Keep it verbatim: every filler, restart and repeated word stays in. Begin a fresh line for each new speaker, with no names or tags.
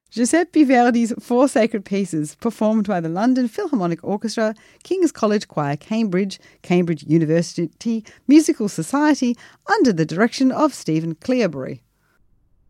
Giuseppe Verdi's Four Sacred Pieces, performed by the London Philharmonic Orchestra, King's College Choir, Cambridge, Cambridge University Musical Society, under the direction of Stephen Cleobury.